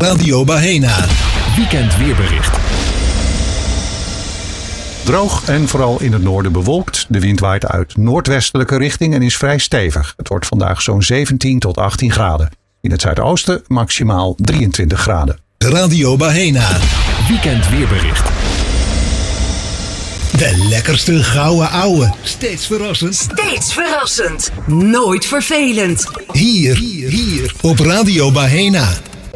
Radio Bahena. Weekend weerbericht. Droog en vooral in het noorden bewolkt. De wind waait uit noordwestelijke richting en is vrij stevig. Het wordt vandaag zo'n 17 tot 18 graden. In het zuidoosten maximaal 23 graden. Radio Bahena. Weekend weerbericht. De lekkerste gouden ouwe. Steeds verrassend. Steeds verrassend. Nooit vervelend. Hier op Radio Bahena.